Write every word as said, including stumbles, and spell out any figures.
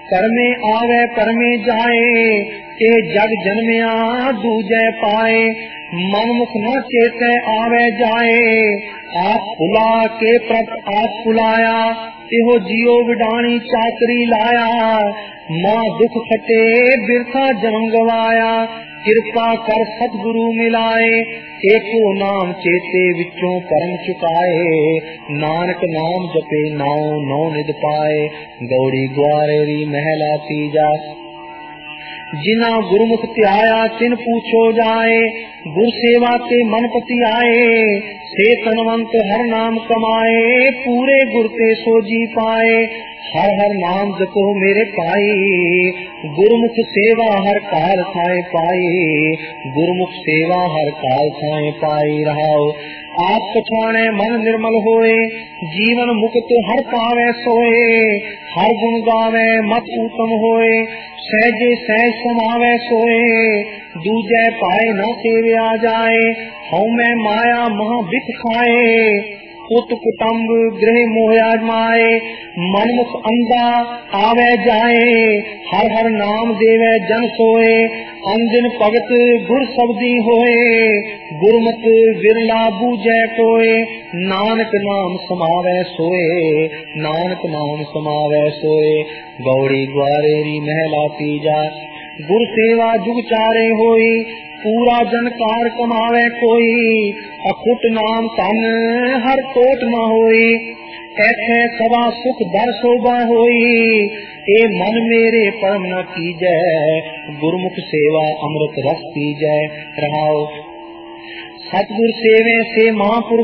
करमे आवे करमे जाए, ए जग जन्मिया दूजे पाए। मन मुख न चेते आवे जाए, आप भुला के प्रभ आप भुलाया। इहो जियो विडाणी चाकरी लाया, मां दुख खटे बिरथा जन्म गवाया। कृपा कर सतगुरु मिलाए, एको नाम चेते विचों परम चुकाए। नानक नाम जपे नाओ नौ निध पाए, गौड़ी ग्वारेरी महला तीजा। जिना गुरुमुख त्याया तिन पूछो जाए, गुर सेवा के मन पति आए। से तनवंत हर नाम कमाए, पूरे गुर ते सोजी पाए। हर हर नाम जपो मेरे पाई, गुरुमुख सेवा हर काल थाए पाई। गुरुमुख सेवा हर काल थाए पाई रहाओ। आप पछाणे मन निर्मल होए, जीवन मुक्त हर पावे सोए। हर गुण गावे मत उत्तम होए, सहजे सहज समावे सोए। दूजे पाए न सेव्या जाए, हऊ मैं माया महा बिख खाए। पुत कुटुम्ब गृह मोह आजमाए, मनमुख अंधा आवे जाए। हर हर नाम देवे जन सोए, अंजन भगत गुर शब्दी होए। गुरमत विरला बूझे कोय, नानक नाम समावे सोए। नानक नाम समावे सोए, गौड़ी ग्वारेरी महला तीजा। गुर सेवा जुग चारे होई, पूरा जनकार कमावे कोई। अखुट नाम तन हर कोट न होई, ऐसे सदा सुख दर शोभा होई। ए मन मेरे परम न कीजै, गुरमुख सेवा अमृत रस पीजै रहाओ। सतगुर सेवे से महापुरुष